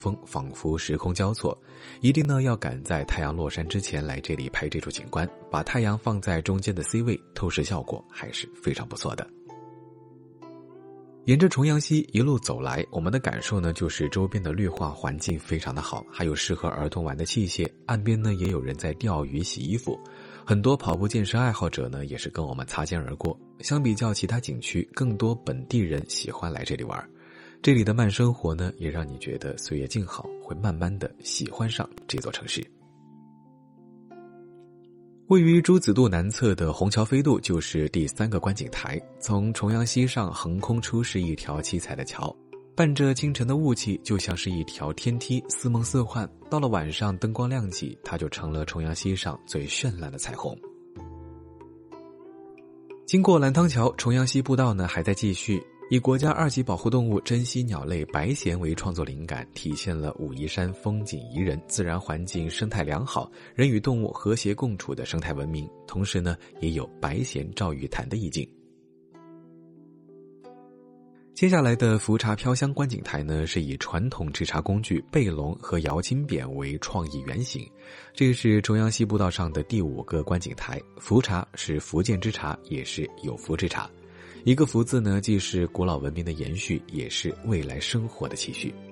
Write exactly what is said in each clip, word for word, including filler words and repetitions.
风仿佛时空交错，一定呢要赶在太阳落山之前来这里拍这处景观，把太阳放在中间的 C 位，透视效果还是非常不错的。沿着重阳溪一路走来，我们的感受呢就是周边的绿化环境非常的好，还有适合儿童玩的器械，岸边呢也有人在钓鱼洗衣服，很多跑步健身爱好者呢也是跟我们擦肩而过。相比较其他景区，更多本地人喜欢来这里玩，这里的慢生活呢也让你觉得岁月静好，会慢慢的喜欢上这座城市。位于朱子渡南侧的虹桥飞渡就是第三个观景台，从重阳溪上横空出世一条七彩的桥，伴着清晨的雾气，就像是一条天梯，似梦似幻。到了晚上灯光亮起，它就成了重阳溪上最绚烂的彩虹。经过澜汤桥，重阳溪步道呢还在继续，以国家二级保护动物珍稀鸟类白鹇为创作灵感，体现了武夷山风景宜人、自然环境生态良好、人与动物和谐共处的生态文明，同时呢也有白鹇照玉潭的意境。接下来的浮茶飘香观景台呢，是以传统制茶工具贝龙和摇青匾为创意原型，这是重阳溪步道上的第五个观景台。浮茶是福建之茶，也是有福之茶，一个福字呢，既是古老文明的延续，也是未来生活的期许。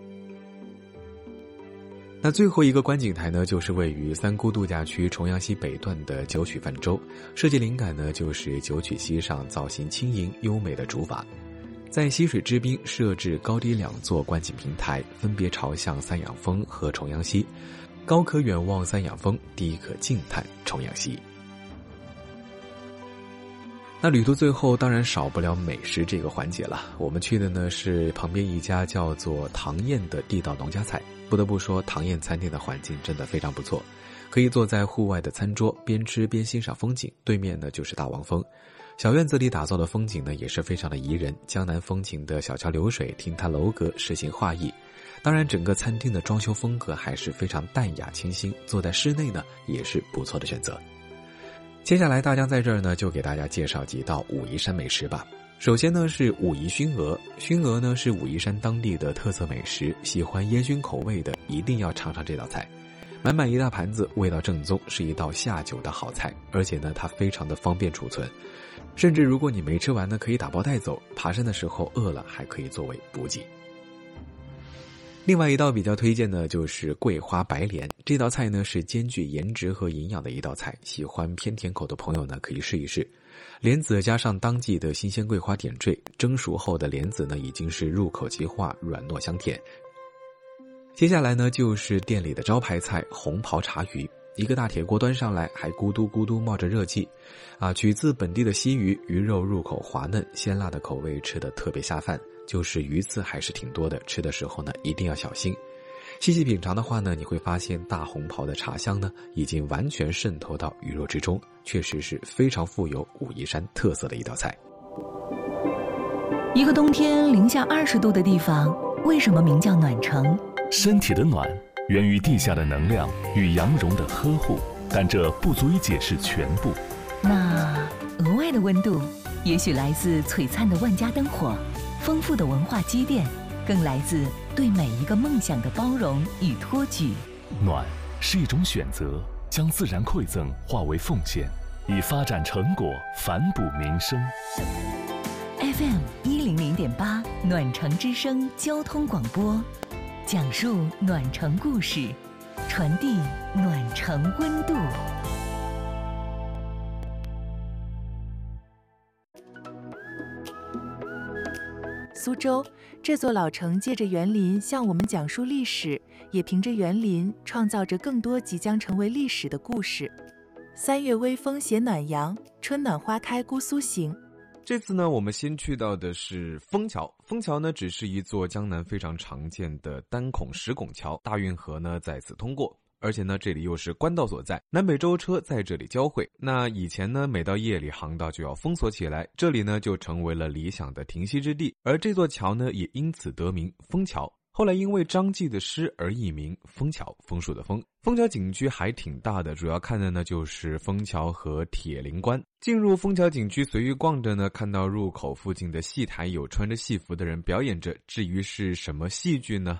那最后一个观景台呢，就是位于三姑度假区重阳溪北段的九曲泛舟，设计灵感呢就是九曲溪上造型轻盈优美的竹筏，在溪水之滨设置高低两座观景平台，分别朝向三养峰和重阳溪，高可远望三养峰，低可近探重阳溪。那旅途最后当然少不了美食这个环节了，我们去的呢是旁边一家叫做唐燕的地道农家菜。不得不说，唐燕餐厅的环境真的非常不错，可以坐在户外的餐桌，边吃边欣赏风景，对面呢就是大王峰。小院子里打造的风景呢也是非常的宜人，江南风情的小桥流水，亭台楼阁，诗情画意。当然整个餐厅的装修风格还是非常淡雅清新，坐在室内呢也是不错的选择。接下来大江在这儿呢就给大家介绍几道武夷山美食吧。首先呢是武夷熏鹅，熏鹅呢是武夷山当地的特色美食，喜欢烟熏口味的一定要尝尝这道菜。满满一大盘子，味道正宗，是一道下酒的好菜，而且呢它非常的方便储存，甚至如果你没吃完呢可以打包带走，爬山的时候饿了还可以作为补给。另外一道比较推荐的就是桂花白莲，这道菜呢是兼具颜值和营养的一道菜，喜欢偏甜口的朋友呢可以试一试。莲子加上当季的新鲜桂花点缀，蒸熟后的莲子呢已经是入口即化，软糯香甜。接下来呢就是店里的招牌菜红袍茶鱼，一个大铁锅端上来，还咕嘟咕嘟冒着热气啊，取自本地的溪鱼，鱼肉入口滑嫩，鲜辣的口味吃得特别下饭，就是鱼刺还是挺多的，吃的时候呢一定要小心。细细品尝的话呢，你会发现大红袍的茶香呢已经完全渗透到鱼肉之中，确实是非常富有武夷山特色的一道菜。 一个冬天零下二十度的地方，为什么名叫暖城？ 身体的暖源于地下的能量与羊绒的呵护，但这不足以解释全部。 那额外的温度，也许来自璀璨的万家灯火，丰富的文化积淀，更来自对每一个梦想的包容与托举。 暖是一种选择，将自然馈赠化为奉献，以发展成果反哺民生。 F M 一零零点八暖城之声交通广播，讲述暖城故事，传递暖城温度。 苏州这座老城借着园林向我们讲述历史，也凭着园林创造着更多即将成为历史的故事。三月微风携暖阳，春暖花开姑苏行。 这次呢，我们先去到的是枫桥。枫桥呢，只是一座江南非常常见的单孔石拱桥，大运河呢在此通过。而且呢，这里又是官道所在，南北舟车在这里交汇。那以前呢，每到夜里航道就要封锁起来，这里呢就成为了理想的停息之地。而这座桥呢，也因此得名枫桥。后来因为张继的诗而译名枫桥，枫树的枫。枫桥景区还挺大的，主要看的呢就是枫桥和铁灵关。进入枫桥景区随意逛着呢，看到入口附近的戏台有穿着戏服的人表演着，至于是什么戏剧呢？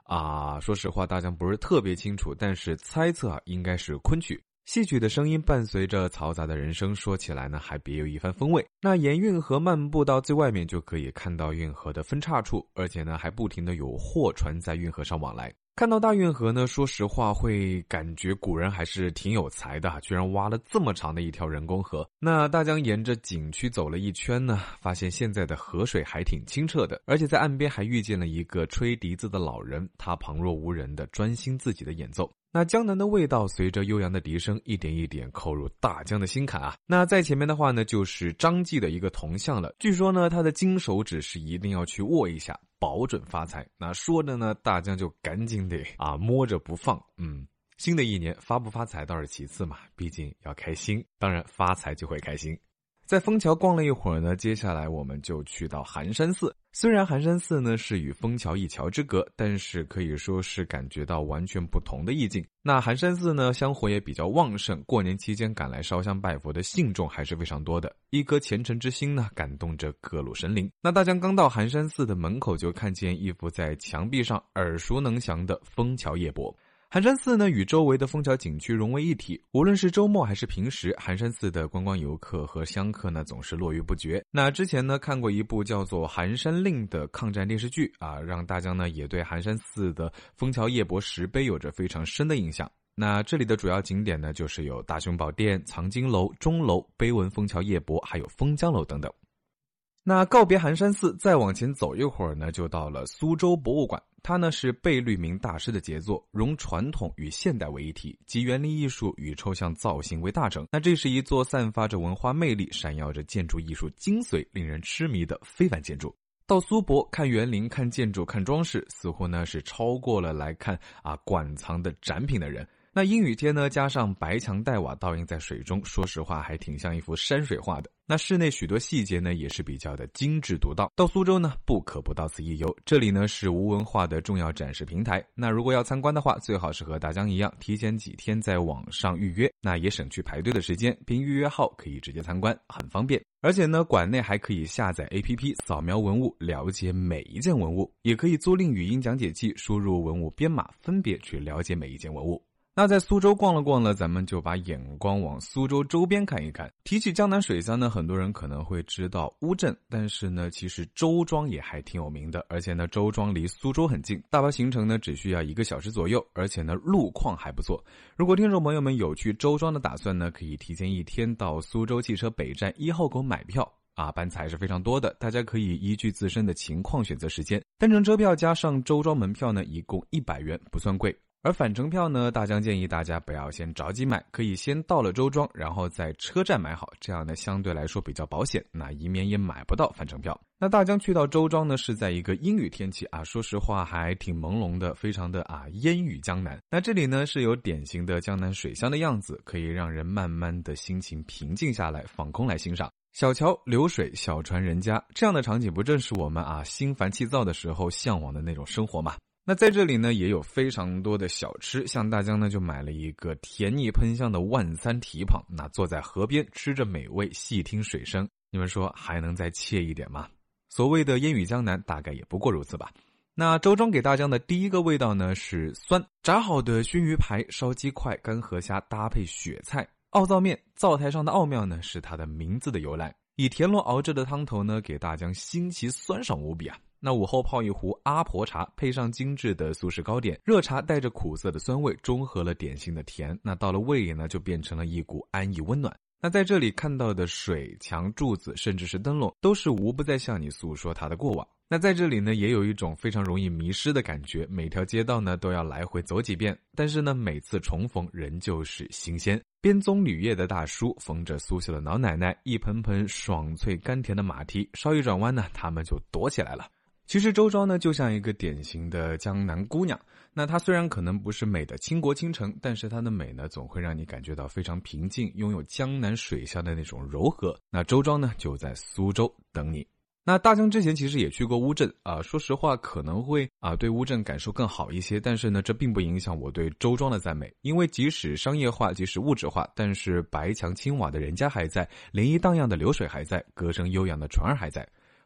啊，说实话大家不是特别清楚，但是猜测啊应该是昆曲。戏曲的声音伴随着嘈杂的人声，说起来呢还别有一番风味。那沿运河漫步到最外面，就可以看到运河的分岔处，而且呢还不停的有货船在运河上往来。看到大运河呢，说实话会感觉古人还是挺有才的，居然挖了这么长的一条人工河。那大江沿着景区走了一圈呢，发现现在的河水还挺清澈的，而且在岸边还遇见了一个吹笛子的老人，他旁若无人的专心自己的演奏。那江南的味道随着悠扬的笛声一点一点扣入大江的心坎啊。那在前面的话呢，就是张继的一个铜像了，据说呢他的金手指是一定要去握一下，保准发财。那说着呢，大江就赶紧得啊摸着不放。嗯，新的一年发不发财倒是其次嘛，毕竟要开心，当然发财就会开心。在枫桥逛了一会儿呢，接下来我们就去到寒山寺。虽然寒山寺呢是与枫桥一桥之隔，但是可以说是感觉到完全不同的意境。那寒山寺呢香火也比较旺盛，过年期间赶来烧香拜佛的信众还是非常多的，一颗虔诚之心呢感动着各路神灵。那大家刚到寒山寺的门口，就看见一幅在墙壁上耳熟能详的枫桥夜泊。寒山寺呢与周围的枫桥景区融为一体，无论是周末还是平时，寒山寺的观光游客和香客呢总是络绎不绝。那之前呢看过一部叫做《寒山令》的抗战电视剧啊，让大家呢也对寒山寺的枫桥夜泊石碑有着非常深的印象。那这里的主要景点呢就是有大雄宝殿、藏经楼、钟楼、碑文枫桥夜泊，还有枫江楼等等。那告别寒山寺，再往前走一会儿呢，就到了苏州博物馆。它呢是贝聿铭大师的杰作，融传统与现代为一体，集园林艺术与抽象造型为大成。那这是一座散发着文化魅力、闪耀着建筑艺术精髓、令人痴迷的非凡建筑。到苏博看园林、看建筑、看装饰，似乎呢是超过了来看啊馆藏的展品的人。那阴雨天呢，加上白墙带瓦倒映在水中，说实话还挺像一幅山水画的。那室内许多细节呢也是比较的精致独到。到苏州呢不可不到此一游，这里呢是吴文化的重要展示平台。那如果要参观的话，最好是和大江一样提前几天在网上预约，那也省去排队的时间，凭预约号可以直接参观，很方便。而且呢馆内还可以下载 A P P 扫描文物，了解每一件文物，也可以租赁语音讲解器，输入文物编码，分别去了解每一件文物。那在苏州逛了逛了，咱们就把眼光往苏州周边看一看。提起江南水乡呢，很多人可能会知道乌镇，但是呢其实周庄也还挺有名的，而且呢周庄离苏州很近，大巴行程呢只需要一个小时左右，而且呢路况还不错。如果听众朋友们有去周庄的打算呢，可以提前一天到苏州汽车北站一号口买票啊，班次还是非常多的，大家可以依据自身的情况选择时间。单程车票加上周庄门票呢，一共一百元，不算贵。而返程票呢，大江建议大家不要先着急买，可以先到了周庄，然后在车站买好，这样呢相对来说比较保险，那以免也买不到返程票。那大江去到周庄呢，是在一个阴雨天气啊，说实话还挺朦胧的，非常的啊烟雨江南。那这里呢是有典型的江南水乡的样子，可以让人慢慢的心情平静下来，放空来欣赏。小桥流水，小船人家，这样的场景不正是我们啊心烦气躁的时候向往的那种生活吗？那在这里呢也有非常多的小吃，像大江呢就买了一个甜腻喷香的万三蹄膀，那坐在河边吃着美味，细听水声，你们说还能再惬一点吗？所谓的烟雨江南大概也不过如此吧。那周庄给大江的第一个味道呢是酸，炸好的熏鱼排、烧鸡块、干河虾搭配雪菜。奥灶面灶台上的奥妙呢是它的名字的由来，以田螺熬制的汤头呢给大江新奇酸爽无比啊。那午后泡一壶阿婆茶，配上精致的苏式糕点，热茶带着苦涩的酸味，中和了点心的甜，那到了胃里呢就变成了一股安逸温暖。那在这里看到的水、墙、柱子甚至是灯笼，都是无不在向你诉说它的过往。那在这里呢也有一种非常容易迷失的感觉，每条街道呢都要来回走几遍，但是呢每次重逢仍旧是新鲜。编棕榈叶的大叔逢着苏绣的老奶奶，一盆盆爽脆甘甜的马蹄，稍一转弯呢他们就躲起来了。其实周庄呢就像一个典型的江南姑娘，那它虽然可能不是美的倾国倾城，但是它的美呢总会让你感觉到非常平静，拥有江南水乡的那种柔和。那周庄呢就在苏州等你。那大江之前其实也去过乌镇啊，说实话可能会啊对乌镇感受更好一些，但是呢这并不影响我对周庄的赞美，因为即使商业化，即使物质化，但是白墙青瓦的人家还在，涟漪荡漾的流水还在，歌声悠扬的船儿还在。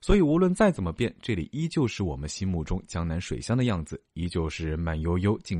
所以无论再怎么变，这里依旧是我们心目中江南水乡的样子，依旧是慢悠悠、静